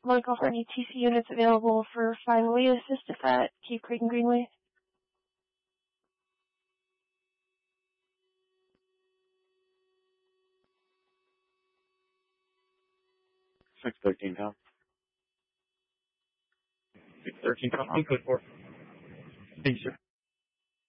Want to call for any TC units available for 508 assist if at Cave Creek and Greenway? 613 Tom. 613 Tom. I'm good for. Thank you, sir.